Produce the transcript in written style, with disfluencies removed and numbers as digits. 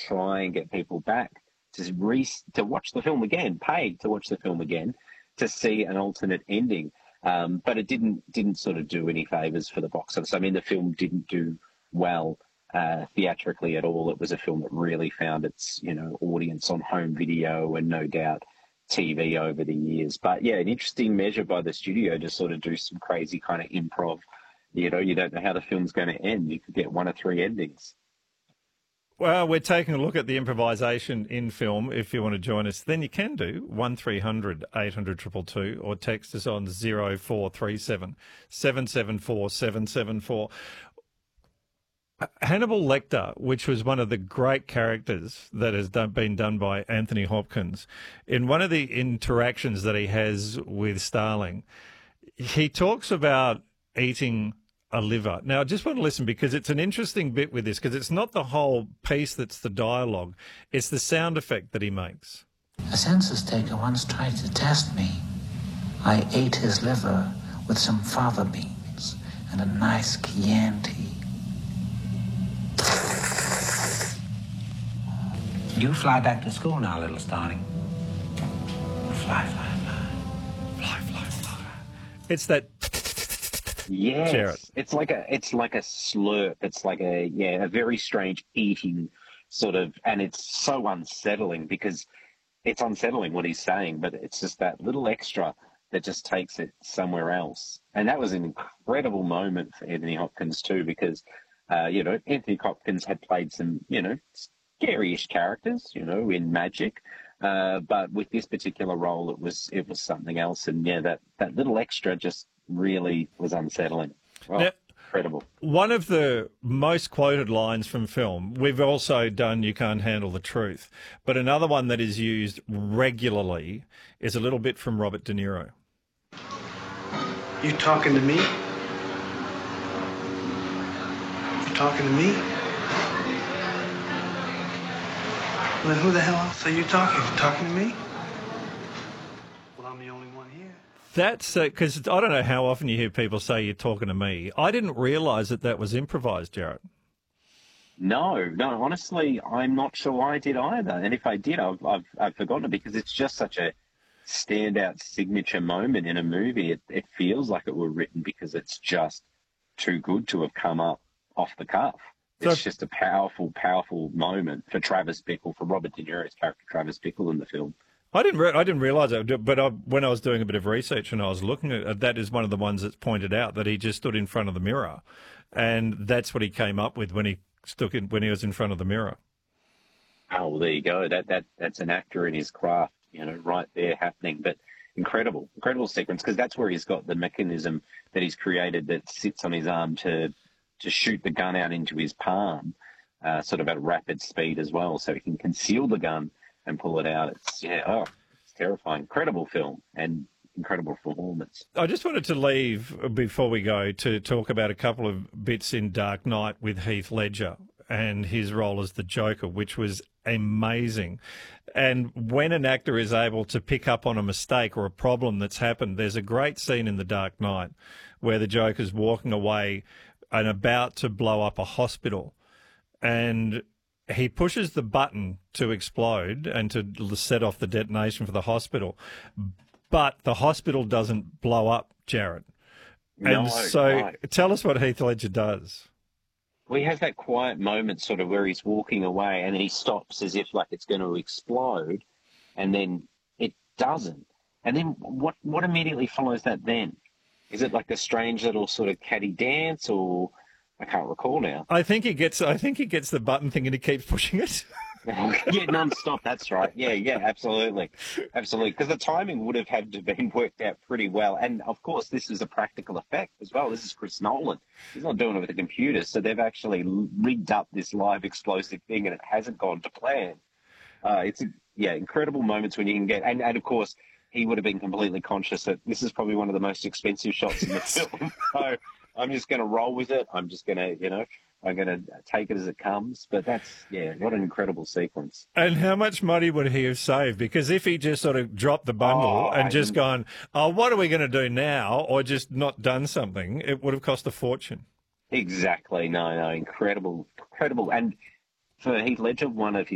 try and get people back to watch the film again, pay to watch the film again, to see an alternate ending. But it didn't sort of do any favors for the box office. I mean, the film didn't do well theatrically at all. It was a film that really found its audience on home video and no doubt TV over the years. But yeah, an interesting measure by the studio to sort of do some crazy kind of improv. You don't know how the film's going to end. You could get one of three endings. Well, we're taking a look at the improvisation in film. If you want to join us, then you can do 1300 800 222 or text us on 0437 774 774. Hannibal Lecter, which was one of the great characters that has been done by Anthony Hopkins, in one of the interactions that he has with Starling, he talks about eating a liver. Now, I just want to listen because it's an interesting bit with this, because it's not the whole piece that's the dialogue, it's the sound effect that he makes. A census taker once tried to test me. I ate his liver with some fava beans and a nice Chianti. You fly back to school now, little Starling. Fly, fly, fly. Fly, fly, fly. It's that... Yes, Jared. It's like a slurp. It's like a very strange eating sort of, and it's so unsettling because it's unsettling what he's saying, but it's just that little extra that just takes it somewhere else. And that was an incredible moment for Anthony Hopkins too, because Anthony Hopkins had played some scary-ish characters, in Magic. But with this particular role, it was something else, and that little extra just really was unsettling. Oh, now, incredible. One of the most quoted lines from film, we've also done You Can't Handle the Truth, but another one that is used regularly is a little bit from Robert De Niro. You talking to me? You talking to me? Well, then who the hell else are you talking to? Talking to me? Well, I'm the only one here. That's because I don't know how often you hear people say you're talking to me. I didn't realise that was improvised, Jared. No, honestly, I'm not sure I did either. And if I did, I've forgotten it, because it's just such a standout signature moment in a movie. It feels like it were written because it's just too good to have come up off the cuff. It's just a powerful, powerful moment for Travis Bickle, for Robert De Niro's character Travis Bickle in the film. I didn't realise that, but when I was doing a bit of research and I was looking at it, that is one of the ones that's pointed out, that he just stood in front of the mirror, and that's what he came up with when he was in front of the mirror. Oh, well, there you go. That's an actor in his craft, right there happening. But incredible sequence, because that's where he's got the mechanism that he's created that sits on his arm to shoot the gun out into his palm, sort of at rapid speed as well, so he can conceal the gun and pull it out. It's terrifying. Incredible film and incredible performance. I just wanted to leave, before we go, to talk about a couple of bits in Dark Knight with Heath Ledger and his role as the Joker, which was amazing. And when an actor is able to pick up on a mistake or a problem that's happened, there's a great scene in The Dark Knight where the Joker's walking away and about to blow up a hospital, and he pushes the button to explode and to set off the detonation for the hospital, but the hospital doesn't blow up, Jared. And tell us what Heath Ledger does. Well, he has that quiet moment sort of where he's walking away and then he stops as if like it's going to explode, and then it doesn't. And then what immediately follows that then? Is it like a strange little sort of catty dance, or I can't recall now. I think he gets the button thing and he keeps pushing it. Yeah, non-stop. That's right. Yeah, absolutely. Because the timing would have had to been worked out pretty well. And, of course, this is a practical effect as well. This is Chris Nolan. He's not doing it with a computer, so they've actually rigged up this live explosive thing, and it hasn't gone to plan. It's incredible moments when you can get... And, of course, he would have been completely conscious that this is probably one of the most expensive shots in the film. So I'm just going to roll with it. I'm just going to, I'm going to take it as it comes. But that's, what an incredible sequence. And how much money would he have saved? Because if he just sort of dropped the bundle gone, what are we going to do now? Or just not done something, it would have cost a fortune. Exactly. No, incredible. And for Heath Ledger, one of his